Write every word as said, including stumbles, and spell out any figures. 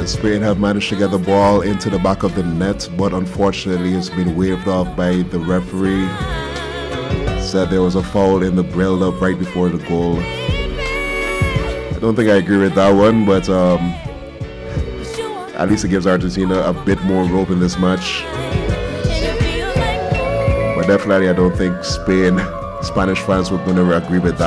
Spain have managed to get the ball into the back of the net, but unfortunately it's been waved off by the referee. Said there was a foul in the build-up right before the goal. I don't think I agree with that one, but um, at least it gives Argentina a bit more rope in this match. But definitely I don't think Spain, Spanish fans would going to agree with that.